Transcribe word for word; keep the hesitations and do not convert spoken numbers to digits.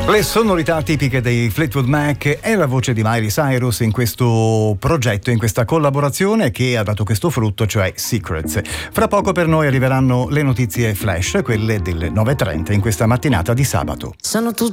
Le sonorità tipiche dei Fleetwood Mac e la voce di Miley Cyrus in questo progetto, in questa collaborazione che ha dato questo frutto, cioè Secrets. Fra poco per noi arriveranno le notizie flash, quelle delle nove e trenta in questa mattinata di sabato. Sono tutti